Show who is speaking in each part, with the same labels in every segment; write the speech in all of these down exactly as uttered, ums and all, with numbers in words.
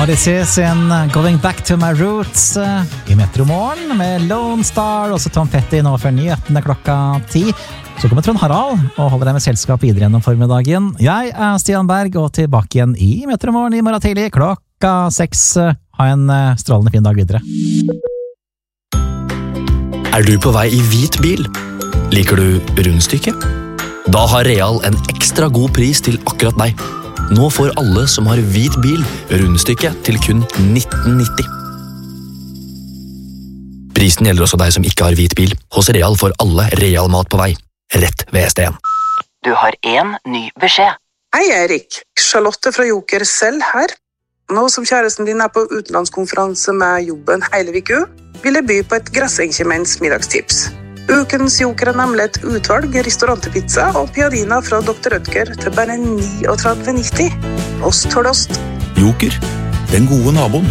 Speaker 1: Odyssey sin Going Back to My Roots i Metromorgen med Lone Star, også Tom Petty nå før nyhetene klokka ti. Så kommer Trond Harald og holder deg med selskap videre gjennom formiddagen. Jeg er Stian Berg og tilbake igjen i Metromorgen i morgen tidlig klokka seks. Ha en strålende fin dag videre.
Speaker 2: Er du på vei i hvit bil? Liker du rundstykke? Da har Real en ekstra god pris til akkurat deg. Nå får alle som har hvit bil rundstykke til kun nitten nitti. Prisen gjelder også deg som ikke har hvit bil. Hos Real får alle Real mat på vei. Rett ved S D en.
Speaker 3: Du har en ny beskjed.
Speaker 4: Hei Erik, Charlotte fra Joker selv her. Nå som kjæresten din er på utenlandskonferanse med jobben hele viku, vil jeg by på et Grassenkjemenns middagstips. Ukens Joker er nemlig et utvalg restaurantpizza og piadina fra doktor Rødger til bare trettini nitti. Ost for ost.
Speaker 5: Joker, den gode naboen.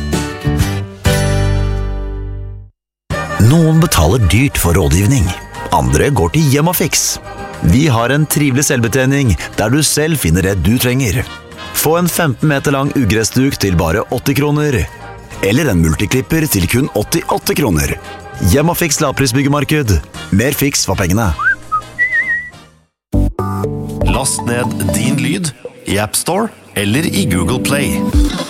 Speaker 6: Noen betaler dyrt for rådgivning. Andre går til Hjemmafix. Vi har en trivelig selvbetjening der du selv finner det du trenger. Få en femten meter lang ugressduk til bare åtti kroner. Eller en multiklipper til kun åttiåtte kroner. Hjemmafix lavprisbyggemarked. Mer fiks for pengene.
Speaker 7: Last ned din lyd i App Store eller i Google Play.